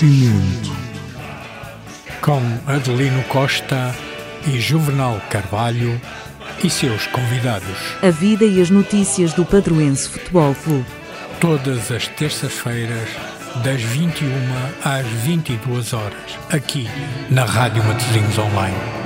e muito. Com Adelino Costa e Juvenal Carvalho e seus convidados. A vida e as notícias do Padroense Futebol Clube. Todas as terças-feiras, das 21 às 22 horas, aqui na Rádio Matosinhos Online.